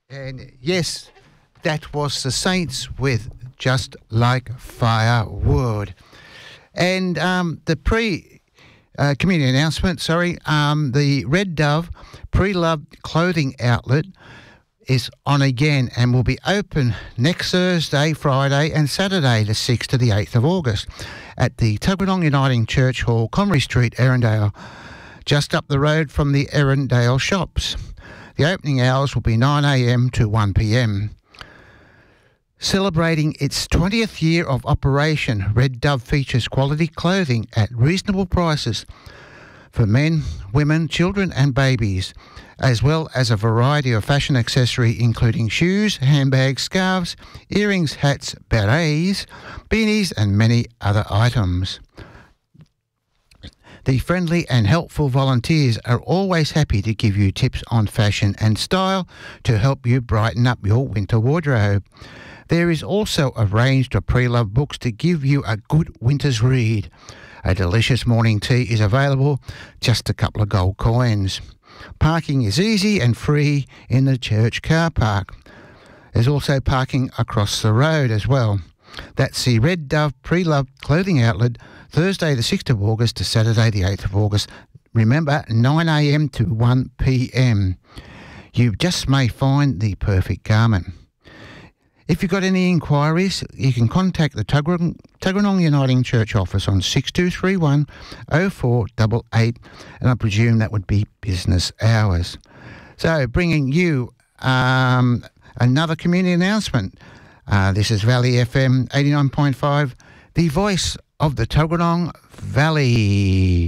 And yes, that was the Saints with Just Like Firewood. And the community announcement, the Red Dove Pre-Loved Clothing Outlet is on again and will be open next Thursday, Friday and Saturday, the 6th to the 8th of August at the Tuggeranong Uniting Church Hall, Comrie Street, Erindale, just up the road from the Erindale shops. The opening hours will be 9 a.m. to 1 p.m. Celebrating its 20th year of operation, Red Dove features quality clothing at reasonable prices for men, women, children and babies, as well as a variety of fashion accessory including shoes, handbags, scarves, earrings, hats, berets, beanies and many other items. The friendly and helpful volunteers are always happy to give you tips on fashion and style to help you brighten up your winter wardrobe. There is also a range of pre-loved books to give you a good winter's read. A delicious morning tea is available, just a couple of gold coins. Parking is easy and free in the church car park. There's also parking across the road as well. That's the Red Dove Pre-Loved Clothing Outlet, Thursday the 6th of August to Saturday the 8th of August. Remember, 9 a.m. to 1 p.m. You just may find the perfect garment. If you've got any inquiries, you can contact the Tuggeranong Uniting Church office on 6231 0488, and I presume that would be business hours. So, bringing you another community announcement. This is Valley FM 89.5, the voice of the Tuggeranong Valley.